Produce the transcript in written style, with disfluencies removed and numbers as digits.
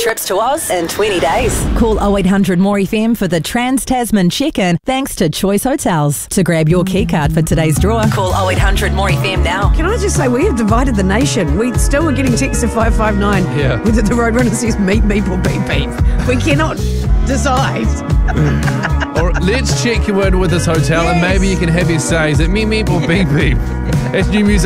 trips to Oz in 20 days. Call 0800 More FM for the Trans-Tasman check-in thanks to Choice Hotels. To grab your key card for today's draw, call 0800 More FM now. Can I just say, we have divided the nation. We still are getting texts of 559 whether the Roadrunner says meep meep or beep beep. We cannot decide. Or let's check your word with this hotel and maybe you can have your say. Is it meep meep or beep beep? It's new music.